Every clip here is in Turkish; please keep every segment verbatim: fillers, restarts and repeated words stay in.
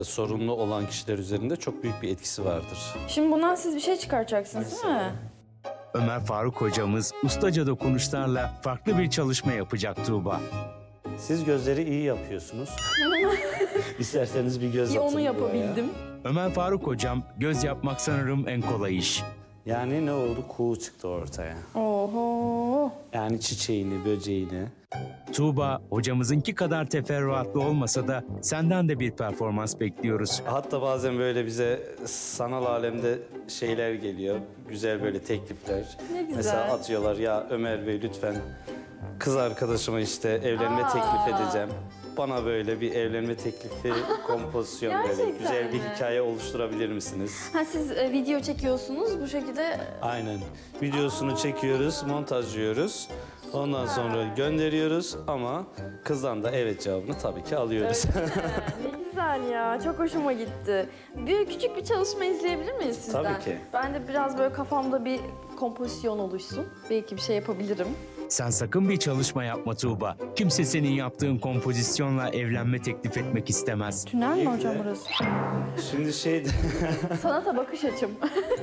sorunlu olan kişiler üzerinde çok büyük bir etkisi vardır. Şimdi bundan siz bir şey çıkartacaksınız değil mi? Ömer Faruk hocamız ustaca dokunuşlarla farklı bir çalışma yapacak Tuğba. Siz gözleri iyi yapıyorsunuz. İsterseniz bir göz İyi atın onu buraya. yapabildim. Ömer Faruk hocam göz yapmak sanırım en kolay iş. Yani ne oldu? Kuğu çıktı ortaya. Oho. Yani çiçeğini, böceğini. Tuğba hocamızınki kadar teferruatlı olmasa da senden de bir performans bekliyoruz. Hatta bazen böyle bize sanal alemde şeyler geliyor. Güzel böyle teklifler. Ne güzel. Mesela atıyorlar ya Ömer Bey lütfen kız arkadaşıma işte evlenme Aa. teklif edeceğim. Bana böyle bir evlenme teklifi, kompozisyon böyle Gerçekten güzel bir mi? hikaye oluşturabilir misiniz? Ha siz e, video çekiyorsunuz bu şekilde. Aynen. Videosunu çekiyoruz, montajlıyoruz. Ondan sonra gönderiyoruz ama kızdan da evet cevabını tabii ki alıyoruz. Ne güzel ya. Çok hoşuma gitti. Bir küçük bir çalışma izleyebilir miyiz sizden? Tabii ki. Ben de biraz böyle kafamda bir kompozisyon oluşsun. Belki bir şey yapabilirim. Sen sakın bir çalışma yapma Tuğba. Kimse senin yaptığın kompozisyonla evlenme teklif etmek istemez. Tünel mi hocam burası? Şimdi şey Sanata bakış açım.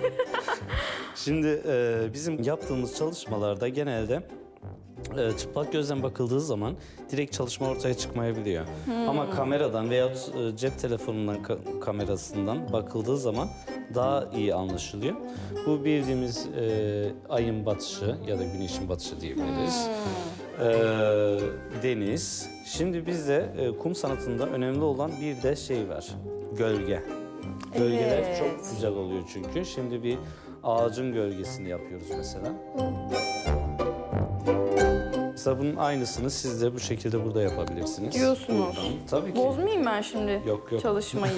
Şimdi e, bizim yaptığımız çalışmalarda genelde e, çıplak gözden bakıldığı zaman direkt çalışma ortaya çıkmayabiliyor. Ama kameradan veya e, cep telefonundan ka- kamerasından bakıldığı zaman daha iyi anlaşılıyor. Bu bildiğimiz e, ayın batışı ya da güneşin batışı diyebiliriz. E, deniz. Şimdi bizde e, kum sanatında önemli olan bir de şey var. Gölge. Gölgeler Evet. çok güzel oluyor çünkü. Şimdi bir ağacın gölgesini yapıyoruz mesela. Mesela bunun aynısını siz de bu şekilde burada yapabilirsiniz. Diyorsunuz. Buradan. Tabii ki. Bozmayayım ben şimdi Yok, yok. çalışmayı.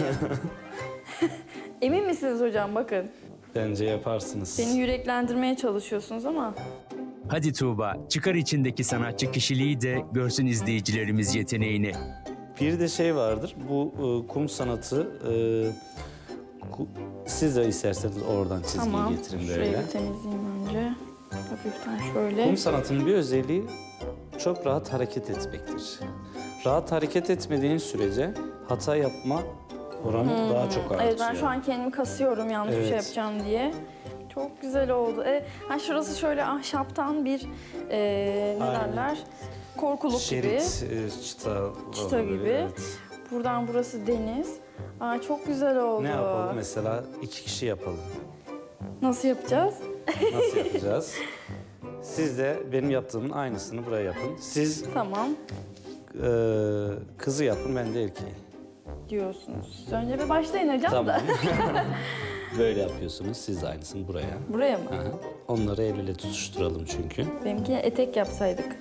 Emin misiniz hocam bakın. Bence yaparsınız. Beni yüreklendirmeye çalışıyorsunuz ama. Hadi Tuğba çıkar içindeki sanatçı kişiliği de görsün izleyicilerimiz yeteneğini. Bir de şey vardır. Bu e, kum sanatı e, ku- siz de isterseniz oradan çizgiyi Tamam. getirin Şurayı böyle. bir temizleyeyim önce. Hafiften şöyle. Kum sanatının bir özelliği çok rahat hareket etmektir. Rahat hareket etmediğin sürece hata yapma oranı daha çok artıyor. Evet ben şu an kendimi kasıyorum yanlış bir şey Evet. yapacağım diye. Çok güzel oldu. E, ha şurası şöyle ahşaptan bir e, ne Aynen. derler? Korkuluk gibi. Şerit, e, çıta, Çıta oluyor, gibi. evet. Buradan burası deniz. Aa, çok güzel oldu. Ne yapalım mesela iki kişi yapalım. Nasıl yapacağız? Nasıl yapacağız? Siz de benim yaptığımın aynısını buraya yapın. Siz Tamam e, kızı yapın, ben de erkeği. diyorsunuz. Siz önce bir başlayın hocam Tamam. da. Böyle yapıyorsunuz. Siz de aynısını buraya. Buraya mı? Aha. Onları el ele tutuşturalım çünkü. Benimki etek yapsaydık.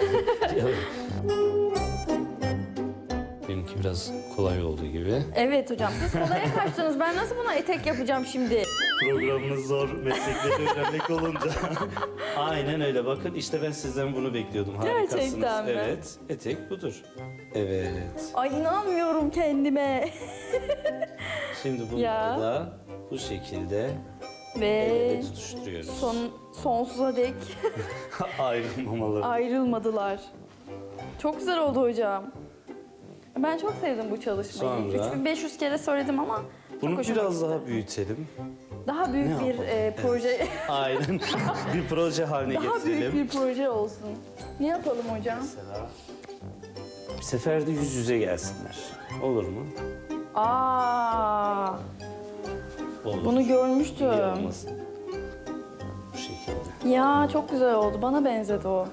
Benimki biraz kolay olduğu gibi. Evet hocam siz kolaya kaçtınız. Ben nasıl buna etek yapacağım şimdi? Programımız zor, meslekleri öğrenmek olunca. Aynen öyle. Bakın işte ben sizden bunu bekliyordum. Harikasınız. Gerçekten mi? Evet. Etek budur. Evet. Ay inanmıyorum kendime. Şimdi bunu Ya. da bu şekilde el Ve ele tutuşturuyoruz. son, sonsuza dek Ayrılmamaları. ayrılmadılar. Çok güzel oldu hocam. Ben çok sevdim bu çalışmayı. Sonra? üç bin beş yüz kere söyledim ama çok Bunu hoşuma biraz gitti. daha büyütelim. Daha büyük Ne bir yapalım? e, proje, Aynen. Bir proje haline daha getirelim. büyük bir proje olsun. Ne yapalım hocam? Mesela bir seferde yüz yüze gelsinler. Olur mu? Aa, Olur. bunu Niye görmüştüm. olmasın? Bu şekilde. Ya çok güzel oldu. Bana benzedi o.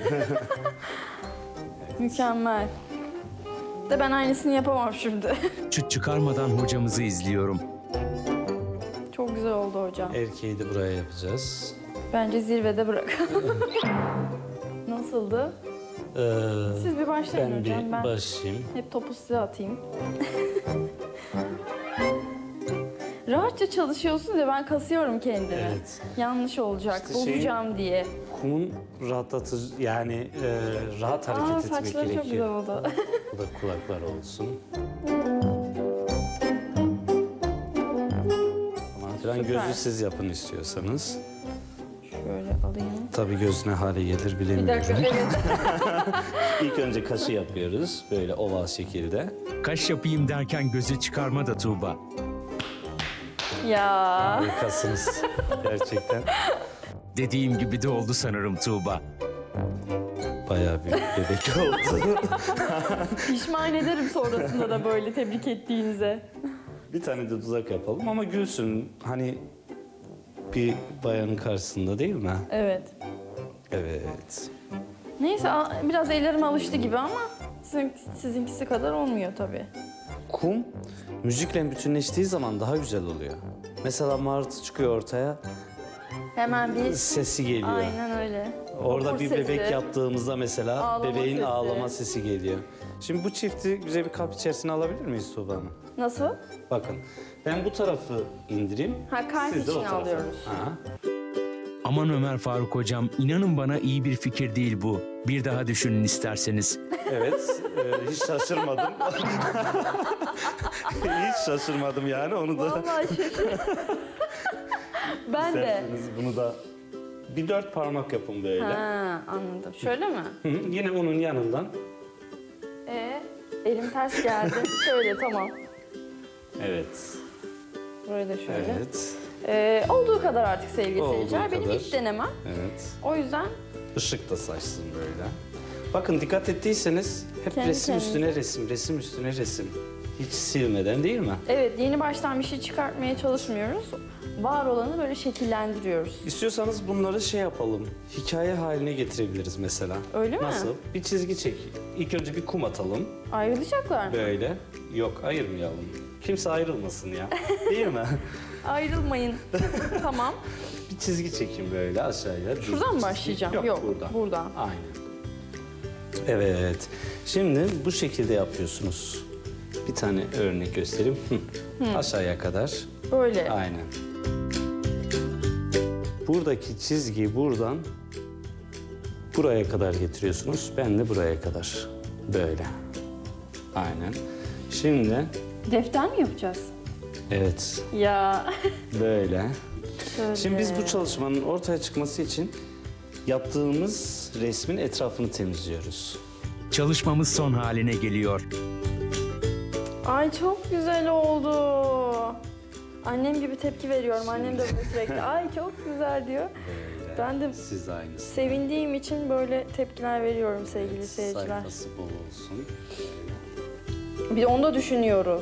Mükemmel. De ben aynısını yapamam şimdi. Çıt çıkarmadan hocamızı izliyorum. Çok güzel oldu hocam. Erkeği de buraya yapacağız. Bence zirvede bırakalım. Nasıldı? Ee, Siz bir başlayın ben hocam. bir Ben başlayayım. hep topu size atayım. Rahatça çalışıyorsunuz ya ben kasıyorum kendimi. Evet. Yanlış olacak, İşte şeyin- bozacağım diye. Kumun rahatlatıcı yani e, rahat hareket Aa etmek saçları çok güzel gerekiyor. oldu. Bu da kulaklar olsun. Falan filan Süper. gözü siz yapın istiyorsanız. Şöyle alayım. Tabii göz ne hale gelir Bir bilemiyorum. dakika, evet. İlk önce kaşı yapıyoruz. Böyle oval şekilde. Kaş yapayım derken gözü çıkarma da Tuğba. Ya. Harikasınız gerçekten. Dediğim gibi de oldu sanırım Tuğba. Bayağı bir bebek oldu. Pişman ederim sonrasında da böyle tebrik ettiğinize. Bir tane de dudak yapalım ama gülsün. Hani bir bayanın karşısında değil mi? Evet. Evet. Neyse a- biraz ellerim alıştı gibi ama sizin, sizinkisi kadar olmuyor tabii. Kum müzikle bütünleştiği zaman daha güzel oluyor. Mesela martı çıkıyor ortaya, Hemen bir... sesi geliyor. Aynen öyle. Orada Okul bir sesi. bebek yaptığımızda mesela Ağlama bebeğin sesi. ağlama sesi geliyor. Şimdi bu çifti güzel bir kap içerisine alabilir miyiz Tuğba Hanım? Nasıl? Bakın ben bu tarafı indireyim. Ha, kalp siz de o için tarafa. alıyoruz. Ha. Aman Ömer Faruk hocam, inanın bana iyi bir fikir değil bu. Bir daha düşünün isterseniz. Evet, e, hiç şaşırmadım. hiç şaşırmadım yani onu da. Vallahi şaşırdım. Ben de. İsterseniz bunu da bir dört parmak yapın böyle. Ha, anladım. Şöyle mi? Hı hı, yine onun yanından. Ee, elim ters geldi. Şöyle tamam. Evet. Burayı da şöyle. Evet. Ee, olduğu kadar artık sevgili Olduğu seyirciler. Benim kadar. ilk denemem. Evet. O yüzden Işık da saçsın böyle. Bakın dikkat ettiyseniz hep Kendi resim kendinize. üstüne resim, resim üstüne resim. Hiç silmeden değil mi? evet, yeni baştan bir şey çıkartmaya çalışmıyoruz. Var olanı böyle şekillendiriyoruz. İstiyorsanız bunları şey yapalım. Hikaye haline getirebiliriz mesela. Öyle mi? Nasıl? Bir çizgi çek. İlk önce bir kum atalım. Ayrılacaklar mı? Böyle. Yok ayırmayalım. Kimse ayrılmasın ya. Değil mi? Ayrılmayın. Tamam. Bir çizgi çekeyim böyle aşağıya. düz bir Şuradan mı çizgi. başlayacağım? Yok, Yok, buradan. buradan. Aynen. Evet. Şimdi bu şekilde yapıyorsunuz. Bir tane örnek göstereyim. Hı. Aşağıya kadar. Böyle. Aynen. Buradaki çizgiyi buradan buraya kadar getiriyorsunuz. Ben de buraya kadar. Böyle. Aynen. Şimdi Defter mi yapacağız? evet Ya. böyle. Şöyle. Şimdi biz bu çalışmanın ortaya çıkması için yaptığımız resmin etrafını temizliyoruz. Çalışmamız son haline geliyor. Ay çok güzel oldu. Annem gibi tepki veriyorum. Annem de böyle sürekli ay çok güzel diyor. Böyle. Ben de Siz de aynısı. sevindiğim için böyle tepkiler veriyorum sevgili seyirciler. Sayfası bol olsun. Bir de onu da düşünüyoruz.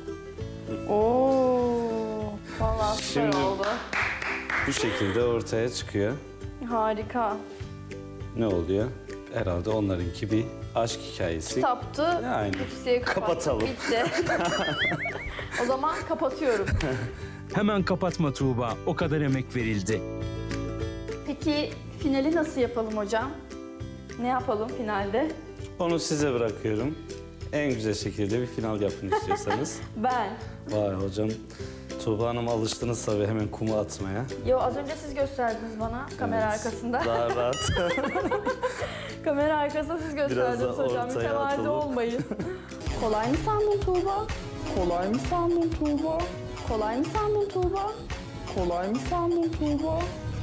Oo, vallahi süper Şimdi- oldu. Bu şekilde ortaya çıkıyor. Harika. Ne oluyor? Herhalde onlarınki bir aşk hikayesi. Kitaptı. Aynen. Hepsi Kapatalım. Bitti. O zaman kapatıyorum. Hemen kapatma Tuğba, o kadar emek verildi. Peki finali nasıl yapalım hocam? Ne yapalım finalde? Onu size bırakıyorum. En güzel şekilde bir final yapın istiyorsanız. Ben. Vay hocam. Tuğba Hanım alıştınız tabii hemen kumu atmaya. Yo, az önce siz gösterdiniz bana kamera Evet. arkasında. Daha rahat. Kamera arkasında siz gösterdiniz da hocam. ortaya Mütevazi atalım. olmayın. Kolay mı sandın Tuğba? Kolay mı sandın Tuğba? Kolay mı sandın Tuğba? Kolay mı sandın Tuğba?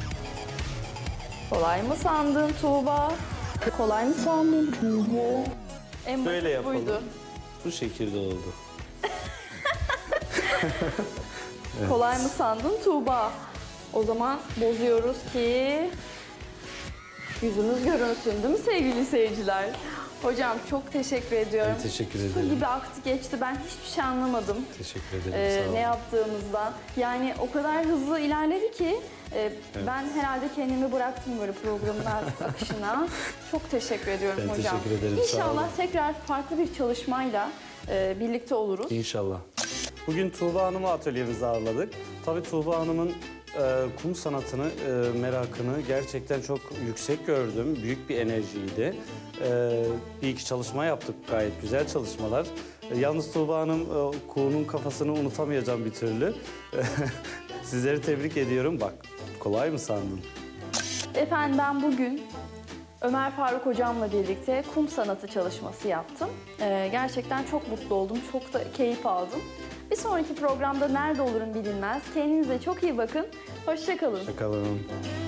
Kolay mı sandın Tuğba? Kolay mı sandın Tuğba? En Böyle basit yapalım. buydu. Bu şekilde oldu. Kolay mı sandın Tuğba? O zaman bozuyoruz ki yüzümüz görünsün değil mi sevgili seyirciler? Hocam çok teşekkür ediyorum. Ben teşekkür Su ederim. gibi aktı geçti. Ben hiçbir şey anlamadım. Teşekkür ederim. Ee, sağ olun. ne yaptığımızdan. Yani o kadar hızlı ilerledi ki e, ben herhalde kendimi bıraktım böyle programın artık akışına. Çok teşekkür ediyorum Ben hocam. teşekkür ederim, sağ İnşallah olun. tekrar farklı bir çalışmayla e, birlikte oluruz. İnşallah. Bugün Tuğba Hanım'ı atölyemize ağırladık. Tabii Tuğba Hanım'ın e, kum sanatını, e, merakını gerçekten çok yüksek gördüm. Büyük bir enerjiydi. E, bir iki çalışma yaptık, gayet güzel çalışmalar. E, yalnız Tuğba Hanım e, kuğunun kafasını unutamayacağım bir türlü. Sizleri tebrik ediyorum. Bak, kolay mı sandın? Efendim ben bugün Ömer Faruk hocamla birlikte kum sanatı çalışması yaptım. Ee, gerçekten çok mutlu oldum, çok da keyif aldım. Bir sonraki programda nerede olurum bilinmez. Kendinize çok iyi bakın. Hoşça kalın. Bakalım.